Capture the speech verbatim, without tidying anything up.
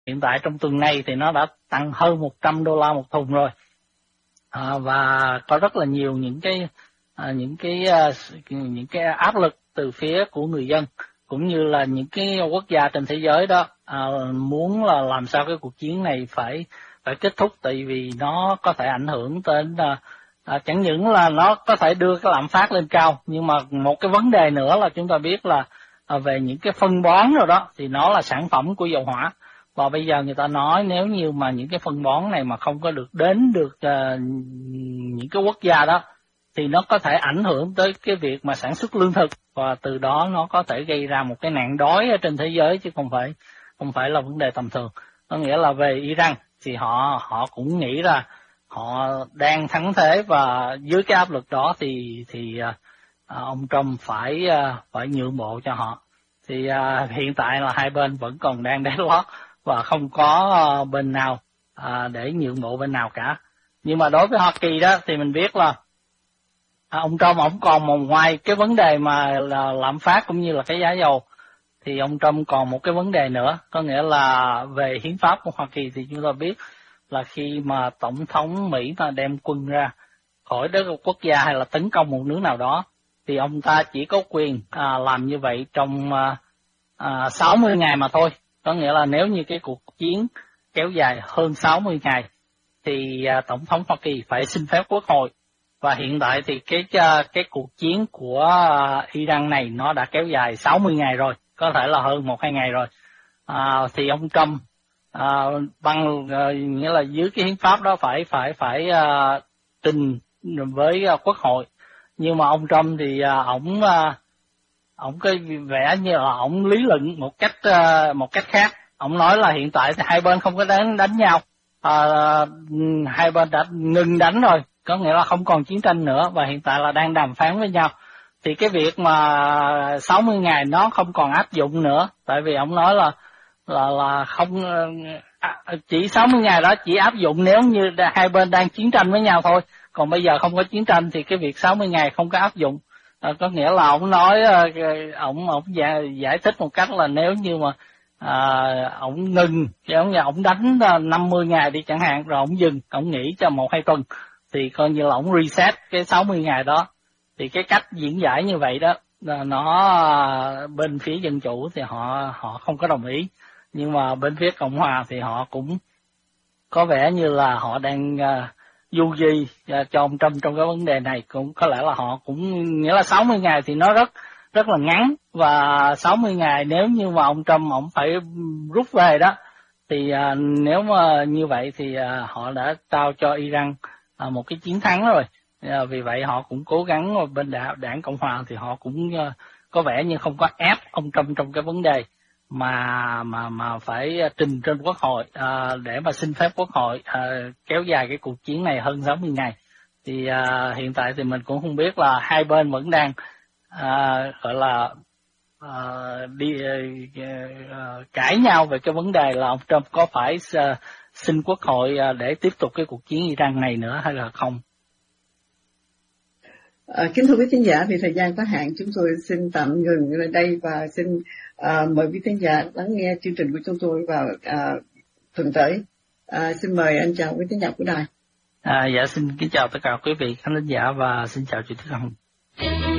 Hiện tại trong tuần này thì nó đã tăng hơn một trăm đô la một thùng rồi, à, và có rất là nhiều những cái à, những cái à, những cái áp lực từ phía của người dân cũng như là những cái quốc gia trên thế giới đó à, muốn là làm sao cái cuộc chiến này phải phải kết thúc, tại vì nó có thể ảnh hưởng đến à, à, chẳng những là nó có thể đưa cái lạm phát lên cao, nhưng mà một cái vấn đề nữa là chúng ta biết là à, về những cái phân bón rồi đó thì nó là sản phẩm của dầu hỏa. Và bây giờ người ta nói nếu như mà những cái phân bón này mà không có được đến được uh, những cái quốc gia đó thì nó có thể ảnh hưởng tới cái việc mà sản xuất lương thực, và từ đó nó có thể gây ra một cái nạn đói ở trên thế giới chứ không phải không phải là vấn đề tầm thường. Có nghĩa là về Iran thì họ họ cũng nghĩ là họ đang thắng thế, và dưới cái áp lực đó thì thì uh, ông Trump phải uh, phải nhượng bộ cho họ. Thì uh, hiện tại là hai bên vẫn còn đang đáy lót và không có uh, bên nào uh, để nhượng bộ bên nào cả. Nhưng mà đối với Hoa Kỳ đó thì mình biết là à, ông Trump ông còn một ngoài cái vấn đề mà là lạm phát cũng như là cái giá dầu, thì ông Trump còn một cái vấn đề nữa, có nghĩa là về hiến pháp của Hoa Kỳ thì chúng ta biết là khi mà tổng thống Mỹ mà đem quân ra khỏi đất quốc gia hay là tấn công một nước nào đó thì ông ta chỉ có quyền à, làm như vậy trong à, à, sáu mươi ngày mà thôi. Có nghĩa là nếu như cái cuộc chiến kéo dài hơn sáu mươi ngày thì à, tổng thống Hoa Kỳ phải xin phép quốc hội. Và hiện tại thì cái cái cuộc chiến của Iran này nó đã kéo dài sáu mươi ngày rồi, có thể là hơn một hai ngày rồi. À, thì ông Trump à, bằng à, nghĩa là dưới cái hiến pháp đó phải phải phải à, trình với à, quốc hội. Nhưng mà ông Trump thì à, ổng à, ổng cái vẻ như là ổng lý luận một cách à, một cách khác. Ổng nói là hiện tại thì hai bên không có đánh đánh nhau, à, hai bên đã ngừng đánh rồi, có nghĩa là không còn chiến tranh nữa và hiện tại là đang đàm phán với nhau. Thì cái việc mà sáu mươi ngày nó không còn áp dụng nữa, tại vì ông nói là là là không chỉ sáu mươi ngày đó chỉ áp dụng nếu như hai bên đang chiến tranh với nhau thôi, còn bây giờ không có chiến tranh thì cái việc sáu mươi ngày không có áp dụng. À, có nghĩa là ông nói ông ông giải, giải thích một cách là nếu như mà à, ông ngừng thì ông nhà ông đánh năm mươi ngày đi chẳng hạn, rồi ông dừng, ông nghỉ cho một hai tuần thì coi như là ông reset cái sáu mươi ngày đó. Thì cái cách diễn giải như vậy đó nó bên phía dân chủ thì họ họ không có đồng ý, nhưng mà bên phía Cộng hòa thì họ cũng có vẻ như là họ đang uh, du di uh, cho ông Trump trong cái vấn đề này. Cũng có lẽ là họ cũng nghĩa là sáu mươi ngày thì nó rất rất là ngắn, và sáu mươi ngày nếu như mà ông Trump ông phải rút về đó thì uh, nếu mà như vậy thì uh, họ đã trao cho Iran uh, một cái chiến thắng rồi. Uh, vì vậy họ cũng cố gắng, bên đảng, đảng Cộng hòa thì họ cũng uh, có vẻ như không có ép ông Trump trong cái vấn đề mà mà mà phải trình trên quốc hội uh, để mà xin phép quốc hội uh, kéo dài cái cuộc chiến này hơn sáu mươi ngày. Thì uh, hiện tại thì mình cũng không biết là hai bên vẫn đang uh, gọi là uh, đi uh, uh, cãi nhau về cái vấn đề là ông Trump có phải uh, xin quốc hội uh, để tiếp tục cái cuộc chiến Iran này nữa hay là không. À, kính thưa quý khán giả, vì thời gian có hạn chúng tôi xin tạm ngừng ở đây và xin à, mời quý khán giả lắng nghe chương trình của chúng tôi vào à, tuần tới. À, xin mời anh chào quý khán giả của đài. À, dạ xin kính chào tất cả quý vị khán giả và xin chào chị Thúy Hồng.